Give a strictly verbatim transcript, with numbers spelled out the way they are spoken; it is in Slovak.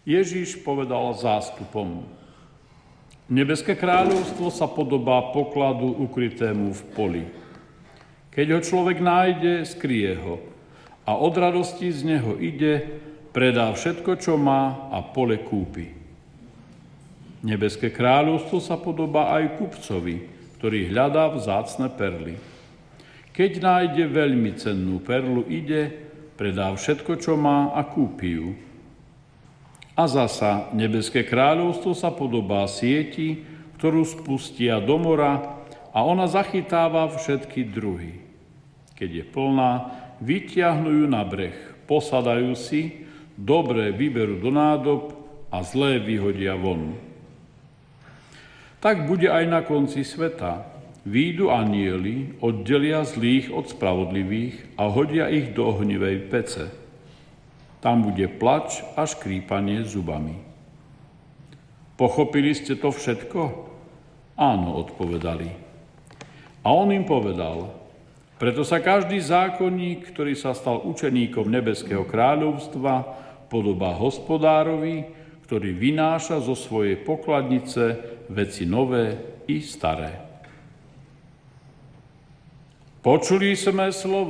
Ježiš povedal zástupom: Nebeské kráľovstvo sa podobá pokladu ukrytému v poli. Keď ho človek nájde, skrie ho a od radosti z neho ide, predá všetko, čo má a pole kúpi. Nebeské kráľovstvo sa podobá aj kupcovi, ktorý hľadá vzácne perly. Keď nájde veľmi cennú perlu, ide, predá všetko, čo má a kúpi ju. A zasa nebeské kráľovstvo sa podobá sieti, ktorú spustia do mora a ona zachytáva všetky druhy. Keď je plná, vytiahnu ju na breh, posadajú si, dobré vyberú do nádob a zlé vyhodia von. Tak bude aj na konci sveta. Výjdu anjeli, oddelia zlých od spravodlivých a hodia ich do ohnivej pece. Tam bude plač a škrípanie zubami. Pochopili ste to všetko? Áno, odpovedali. A on im povedal: Preto sa každý zákonník, ktorý sa stal učeníkom nebeského kráľovstva, podobá hospodárovi, ktorý vynáša zo svojej pokladnice veci nové i staré. Počuli sme slovo